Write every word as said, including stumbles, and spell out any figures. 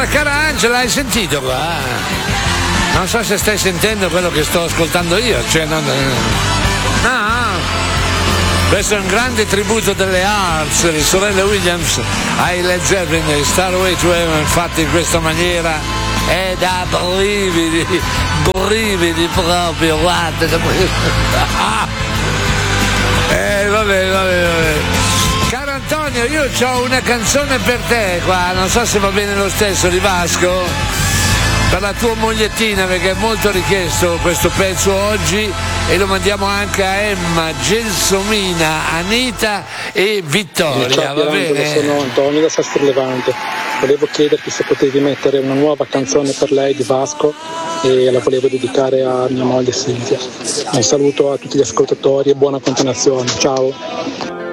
Allora, cara Angela, hai sentito qua? Non so se stai sentendo quello che sto ascoltando io, cioè non. No. Questo è un grande tributo delle Hearts, le sorelle Williams ai Led Zeppelin, Starway to Heaven, infatti in questa maniera è da brividi, brividi proprio, guarda. Eh, vabbè, vabbè, vabbè. Caro Antonio, io ho una canzone per te qua, non so se va bene lo stesso, di Vasco. Per la tua mogliettina, perché è molto richiesto questo pezzo oggi, e lo mandiamo anche a Emma, Gelsomina, Anita e Vittoria. Ciao, va bene? Sono Antonio da Sastro Levante. Volevo chiederti se potevi mettere una nuova canzone per lei di Vasco e la volevo dedicare a mia moglie Silvia. Un saluto a tutti gli ascoltatori e buona continuazione. Ciao.